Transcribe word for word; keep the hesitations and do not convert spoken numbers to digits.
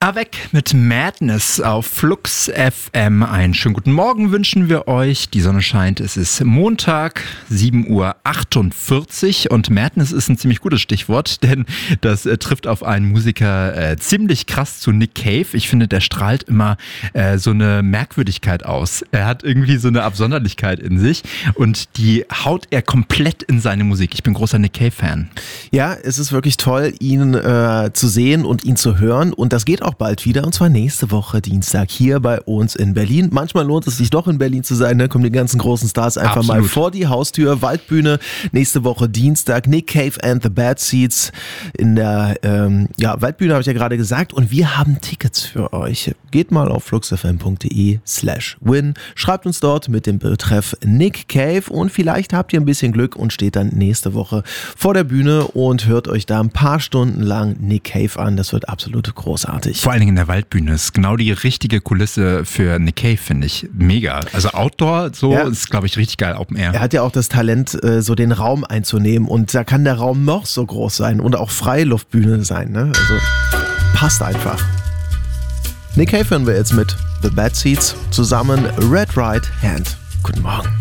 Avec mit Madness auf Flux F M. Einen schönen guten Morgen wünschen wir euch. Die Sonne scheint, es ist Montag, sieben Uhr achtundvierzig und Madness ist ein ziemlich gutes Stichwort, denn das äh, trifft auf einen Musiker äh, ziemlich krass zu Nick Cave. Ich finde, der strahlt immer äh, so eine Merkwürdigkeit aus. Er hat irgendwie so eine Absonderlichkeit in sich und die haut er komplett in seine Musik. Ich bin großer Nick Cave-Fan. Ja, es ist wirklich toll, ihn äh, zu sehen und ihn zu hören, und das geht auch bald wieder, und zwar nächste Woche Dienstag hier bei uns in Berlin. Manchmal lohnt es sich doch in Berlin zu sein, ne? Kommen die ganzen großen Stars einfach Absolut. mal vor die Haustür. Waldbühne nächste Woche Dienstag, Nick Cave and the Bad Seeds in der ähm, ja, Waldbühne, habe ich ja gerade gesagt, und wir haben Tickets für euch. Geht mal auf fluxfm.de slash win, schreibt uns dort mit dem Betreff Nick Cave und vielleicht habt ihr ein bisschen Glück und steht dann nächste Woche vor der Bühne und hört euch da ein paar Stunden lang Nick Cave an. Das wird absolut großartig. Vor allen Dingen in der Waldbühne ist genau die richtige Kulisse für Nick Cave, finde ich. Mega. Also Outdoor, so ja. ist, glaube ich, richtig geil, Open Air. Er hat ja auch das Talent, so den Raum einzunehmen, und da kann der Raum noch so groß sein und auch Freiluftbühne sein, ne? Also passt einfach. Nick Cave hören wir jetzt mit The Bad Seeds zusammen Red Right Hand. Guten Morgen.